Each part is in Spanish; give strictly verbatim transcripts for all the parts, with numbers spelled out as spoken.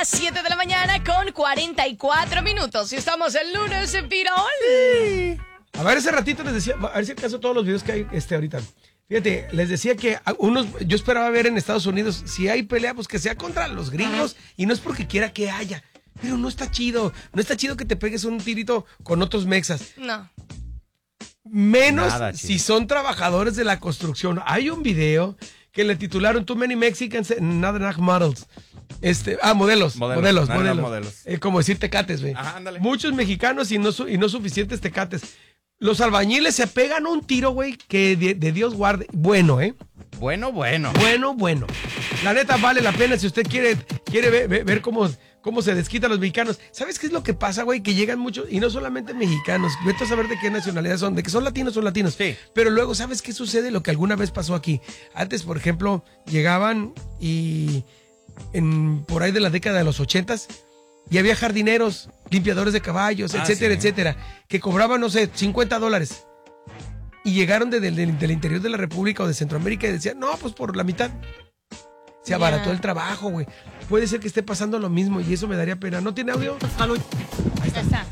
las siete de la mañana con cuarenta y cuatro minutos. Y estamos el lunes en Pirol. Sí. A ver, ese ratito les decía, a ver si acaso todos los videos que hay este ahorita. Fíjate, les decía que unos, yo esperaba ver en Estados Unidos, si hay pelea, pues que sea contra los gringos. Ajá. Y no es porque quiera que haya, pero no está chido. No está chido que te pegues un tirito con otros mexas. No. Menos si son trabajadores de la construcción. Hay un video que le titularon Too Many Mexicans and Not Enough Models. Este, ah, modelos, modelos, modelos. modelos. modelos. Eh, como decir tecates, güey. Muchos mexicanos y no, su, y no suficientes tecates. Los albañiles se pegan un tiro, güey, que de, de Dios guarde. Bueno, ¿eh? Bueno, bueno. Bueno, bueno. La neta vale la pena si usted quiere, quiere ver, ver, ver cómo, cómo se desquitan los mexicanos. ¿Sabes qué es lo que pasa, güey? Que llegan muchos, y no solamente mexicanos. Vete a saber de qué nacionalidad son. De que son latinos, son latinos. Sí. Pero luego, ¿sabes qué sucede? Lo que alguna vez pasó aquí. Antes, por ejemplo, llegaban y en, por ahí de la década de los ochentas... Y había jardineros, limpiadores de caballos, ah, etcétera, sí. etcétera, que cobraban, no sé, cincuenta dólares. Y llegaron de, de, de, del interior de la República o de Centroamérica y decían, no, pues por la mitad. Se abarató yeah. el trabajo, güey. Puede ser que esté pasando lo mismo y eso me daría pena. ¿No tiene audio? Ahí está. está.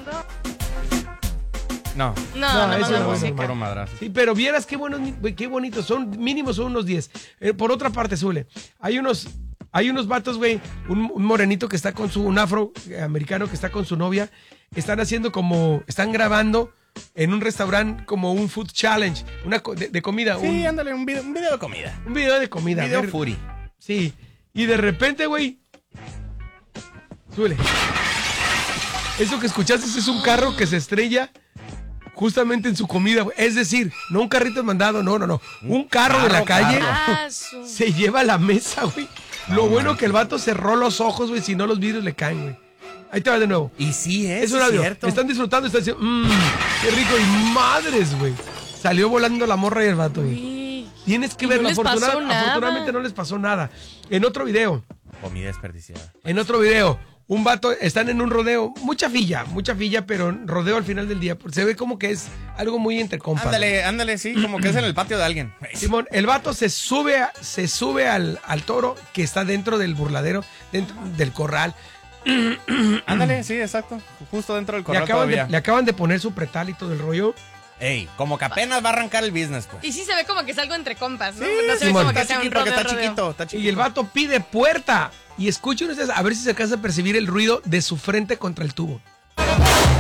No. No, no, no, no, no, no, no Sí, pero vieras qué buenos, qué bonitos. Son, mínimo son unos diez. Eh, por otra parte, Zule, hay unos... Hay unos vatos, güey, un, un morenito que está con su, un afroamericano que está con su novia, están haciendo como, están grabando en un restaurante como un food challenge, una de, de comida. Sí, un, ándale, un video, un video de comida. Un video de comida. Un video furi. Sí, y de repente, güey, súbele. Eso que escuchaste es un carro que se estrella justamente en su comida, güey. Es decir, no un carrito mandado, no, no, no. Un carro, carro de la calle carro. se lleva a la mesa, güey. Lo no, bueno man. que el vato cerró los ojos, güey, si no los vidrios le caen, güey. Ahí te va de nuevo. Y sí es, es un audio. cierto. Están disfrutando, están diciendo, mmm, qué rico. Y madres, güey. Salió volando la morra y el vato, güey. Tienes que verlo. No Afortuna, afortunadamente no les pasó nada. En otro video. Comida desperdiciada. En otro video. Un vato, están en un rodeo, mucha filla, mucha filla, pero rodeo al final del día. Se ve como que es algo muy entre compas. Ándale, ándale, sí, como que es en el patio de alguien. Simón, el vato se sube, a, se sube al, al toro que está dentro del burladero, dentro del corral. Ándale, sí, exacto, justo dentro del corral le acaban, todavía. de, le acaban de poner su pretal y todo el rollo. Ey, como que apenas va a arrancar el business, pues. Y sí se ve como que es algo entre compas, ¿no? Sí, no se Simón. ve como que está sea chiquito, un que rodeo, está rodeo. chiquito, está chiquito. Y el vato pide puerta. Y escuchen ustedes, a ver si se alcanza a percibir el ruido de su frente contra el tubo.